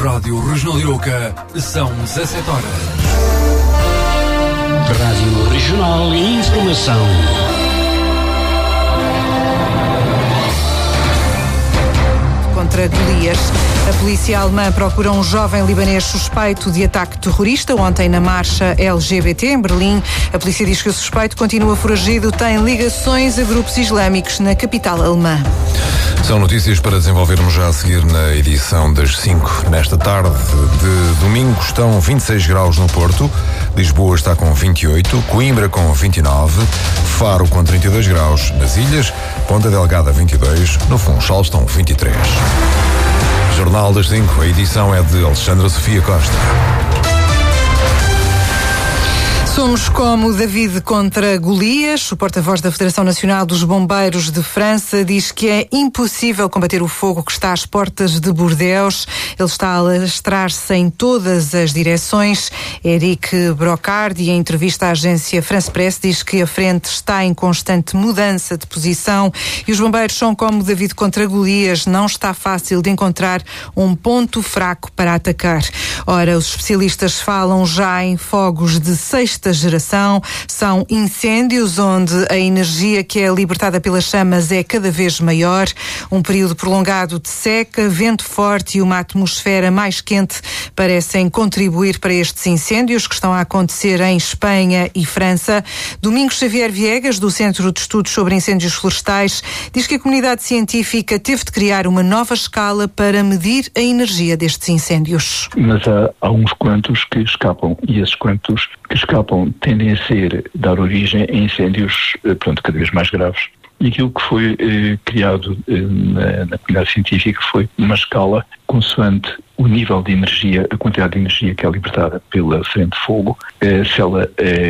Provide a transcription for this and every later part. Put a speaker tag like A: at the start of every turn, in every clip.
A: Rádio Regional Iroca, são 17 horas.
B: Rádio Regional e Informação.
C: Contra Golias. A polícia alemã procura um jovem libanês suspeito de ataque terrorista ontem na marcha LGBT em Berlim. A polícia diz que o suspeito continua foragido, tem ligações a grupos islâmicos na capital alemã.
D: São notícias para desenvolvermos já a seguir na edição das 5. Nesta tarde de domingo estão 26 graus no Porto, Lisboa está com 28, Coimbra com 29, Faro com 32 graus nas ilhas, Ponta Delgada 22, no Funchal estão 23. Jornal das 5, a edição é de Alexandra Sofia Costa.
C: Somos como David contra Golias. O porta-voz da Federação Nacional dos Bombeiros de França diz que é impossível combater o fogo que está às portas de Bordeaux. Ele está a alastrar-se em todas as direções. Eric Brocardi, em entrevista à agência France Press, diz que a frente está em constante mudança de posição e os bombeiros são como David contra Golias. Não está fácil de encontrar um ponto fraco para atacar. Ora, os especialistas falam já em fogos de sexta geração. São incêndios onde a energia que é libertada pelas chamas é cada vez maior. Um período prolongado de seca, vento forte e uma atmosfera mais quente parecem contribuir para estes incêndios que estão a acontecer em Espanha e França. Domingos Xavier Viegas, do Centro de Estudos sobre Incêndios Florestais, diz que a comunidade científica teve de criar uma nova escala para medir a energia destes incêndios.
E: Mas há uns quantos que escapam, e esses quantos que escapam tendem a dar origem a incêndios cada vez mais graves. E aquilo que foi criado na comunidade científica foi uma escala consoante o nível de energia, a quantidade de energia que é libertada pela frente de fogo, se ela,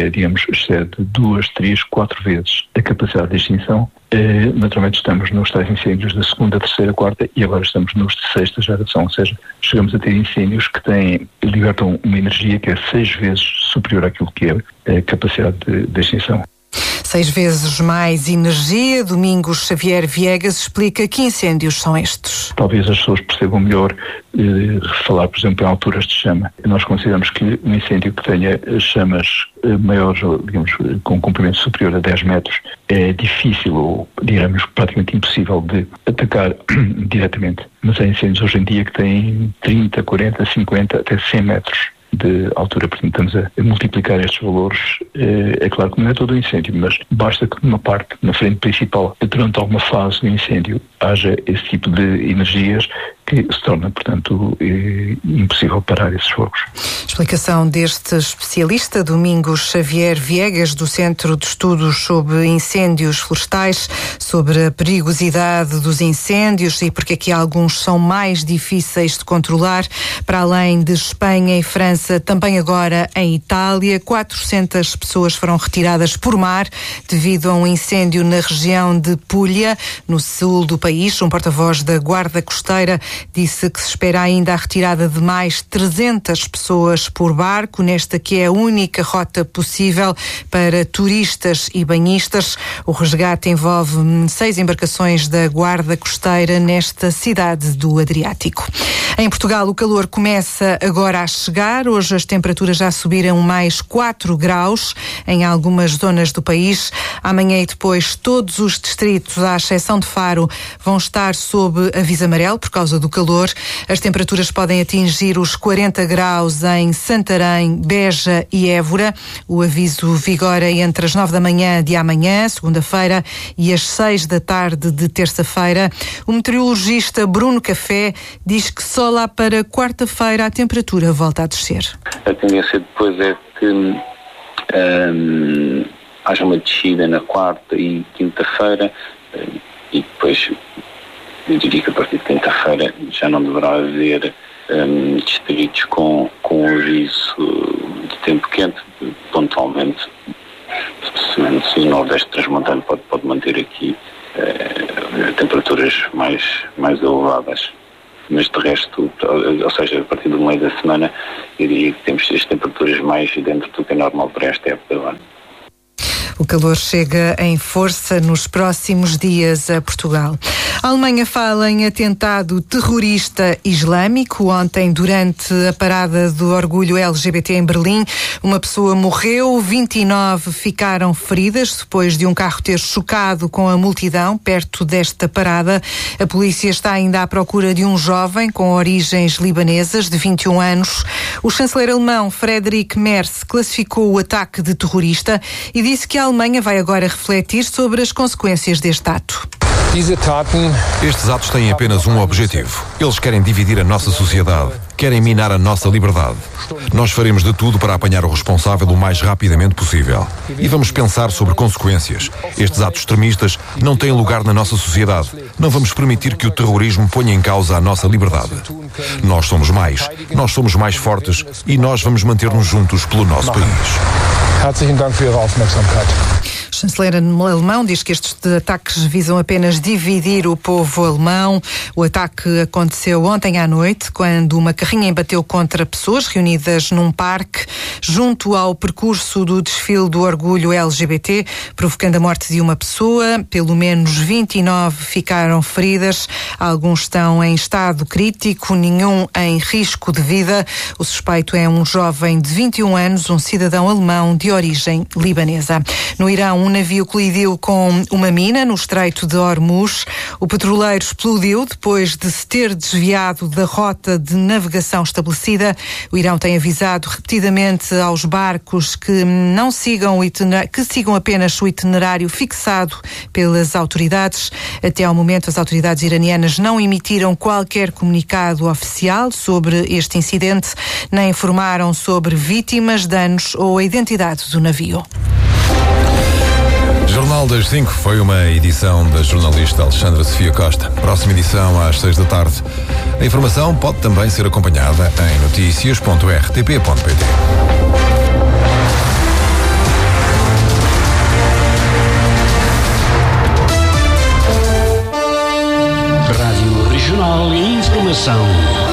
E: excede 2, 3, 4 vezes a capacidade de extinção. Naturalmente estamos nos tais incêndios da segunda, terceira, quarta e agora estamos nos de sexta geração, ou seja, chegamos a ter incêndios que libertam uma energia que é 6 vezes superior àquilo que é a capacidade de extinção.
C: 6 vezes mais energia. Domingos Xavier Viegas explica que incêndios são estes.
E: Talvez as pessoas percebam melhor falar, por exemplo, em alturas de chama. Nós consideramos que um incêndio que tenha chamas maiores, com um comprimento superior a 10 metros, é difícil ou, digamos, praticamente impossível de atacar diretamente. Mas há incêndios hoje em dia que têm 30, 40, 50, até 100 metros de altura, portanto estamos a multiplicar estes valores. É claro que não é todo o incêndio, mas basta que numa parte, na frente principal, durante alguma fase do incêndio, haja esse tipo de energias que se torna, portanto, impossível parar esses fogos.
C: Explicação deste especialista, Domingos Xavier Viegas, do Centro de Estudos sobre Incêndios Florestais, sobre a perigosidade dos incêndios e porque aqui alguns são mais difíceis de controlar. Para além de Espanha e França, também agora em Itália, 400 pessoas foram retiradas por mar devido a um incêndio na região de Puglia, no sul do país. Um porta-voz da Guarda Costeira disse que se espera ainda a retirada de mais 300 pessoas por barco, nesta que é a única rota possível para turistas e banhistas. O resgate envolve 6 embarcações da Guarda Costeira nesta cidade do Adriático. Em Portugal, o calor começa agora a chegar. Hoje as temperaturas já subiram mais 4 graus em algumas zonas do país. Amanhã e depois todos os distritos, à exceção de Faro, vão estar sob aviso amarelo por causa do calor. As temperaturas podem atingir os 40 graus em Santarém, Beja e Évora. O aviso vigora entre as 9 da manhã de amanhã, segunda-feira, e as 6 da tarde de terça-feira. O meteorologista Bruno Café diz que só lá para quarta-feira a temperatura volta a descer.
F: A tendência depois é que haja uma descida na quarta e quinta-feira e depois eu diria que a partir de quinta-feira já não deverá haver distritos com aviso de tempo quente. Pontualmente, se o Nordeste transmontano pode manter aqui temperaturas mais elevadas. Mas de resto, ou seja, a partir do meio da semana, eu diria que temos as temperaturas mais dentro do que é normal para esta época do ano.
C: O calor chega em força nos próximos dias a Portugal. A Alemanha fala em atentado terrorista islâmico. Ontem, durante a parada do orgulho LGBT em Berlim, uma pessoa morreu, 29 ficaram feridas depois de um carro ter chocado com a multidão perto desta parada. A polícia está ainda à procura de um jovem com origens libanesas de 21 anos. O chanceler alemão Friedrich Merz classificou o ataque de terrorista e disse que a Alemanha vai agora refletir sobre as consequências deste ato.
D: Estes atos têm apenas um objetivo. Eles querem dividir a nossa sociedade, querem minar a nossa liberdade. Nós faremos de tudo para apanhar o responsável o mais rapidamente possível. E vamos pensar sobre consequências. Estes atos extremistas não têm lugar na nossa sociedade. Não vamos permitir que o terrorismo ponha em causa a nossa liberdade. Nós somos mais fortes e nós vamos manter-nos juntos pelo nosso país.
G: Herzlichen Dank für Ihre Aufmerksamkeit.
C: O chanceler alemão diz que estes ataques visam apenas dividir o povo alemão. O ataque aconteceu ontem à noite, quando uma carrinha embateu contra pessoas reunidas num parque junto ao percurso do desfile do orgulho LGBT, provocando a morte de uma pessoa. Pelo menos 29 ficaram feridas. Alguns estão em estado crítico, nenhum em risco de vida. O suspeito é um jovem de 21 anos, um cidadão alemão de origem libanesa. No Irão, um navio colidiu com uma mina no Estreito de Hormuz. O petroleiro explodiu depois de se ter desviado da rota de navegação estabelecida. O Irão tem avisado repetidamente aos barcos que não sigam que sigam apenas o itinerário fixado pelas autoridades. Até ao momento, as autoridades iranianas não emitiram qualquer comunicado oficial sobre este incidente, nem informaram sobre vítimas, danos ou a identidade do navio.
D: Jornal das 5 foi uma edição da jornalista Alexandra Sofia Costa. Próxima edição às 6 da tarde. A informação pode também ser acompanhada em noticias.rtp.pt.
B: Rádio Regional e Informação.